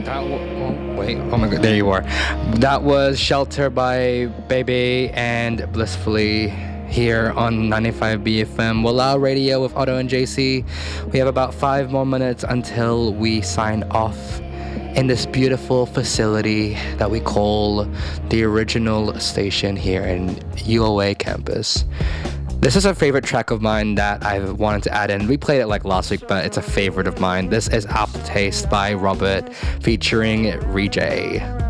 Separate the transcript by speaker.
Speaker 1: Wait, oh my god, there you are. That was Shelter by Baby and Blissfully here on 95 BFM Walao Radio with Otto and JC. We have about 5 more minutes until we sign off in this beautiful facility that we call the original station here in UOA campus. This is a favorite track of mine that I've wanted to add in. We played it like last week, but it's a favorite of mine. This is Aftertaste by Robert featuring Rejay.